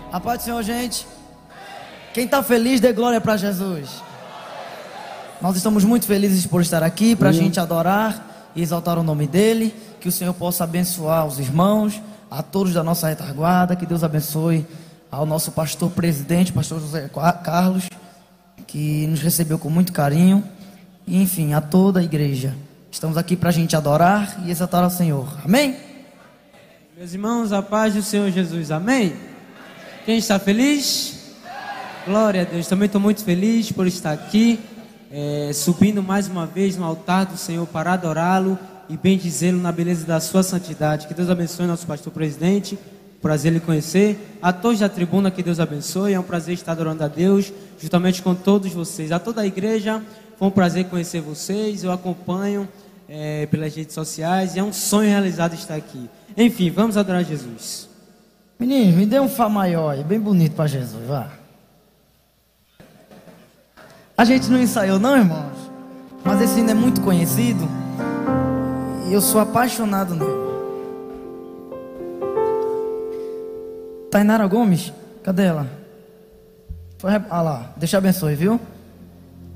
A paz do Senhor, gente. Quem está feliz, dê glória para Jesus. Nós estamos muito felizes por estar aqui, para a gente adorar e exaltar o nome dEle. Que o Senhor possa abençoar os irmãos, a todos da nossa retaguarda. Que Deus abençoe ao nosso pastor presidente, pastor José Carlos, que nos recebeu com muito carinho. E enfim, a toda a igreja. Estamos aqui para a gente adorar e exaltar ao Senhor. Amém? Meus irmãos, a paz do Senhor Jesus. Amém? Quem está feliz? Glória a Deus. Também estou muito feliz por estar aqui, subindo mais uma vez no altar do Senhor para adorá-lo e bendizê-lo na beleza da sua santidade. Que Deus abençoe nosso pastor presidente. Prazer lhe conhecer. A todos da tribuna, que Deus abençoe. É um prazer estar adorando a Deus juntamente com todos vocês. A toda a igreja, foi um prazer conhecer vocês. Eu acompanho pelas redes sociais e é um sonho realizado estar aqui. Enfim, vamos adorar Jesus. Menino, me dê um Fá maior aí, bem bonito para Jesus, vá. A gente não ensaiou não, irmãos, mas esse hino é muito conhecido e eu sou apaixonado nele. Tainara Gomes, cadê ela? Foi, lá, Deus te abençoe, viu?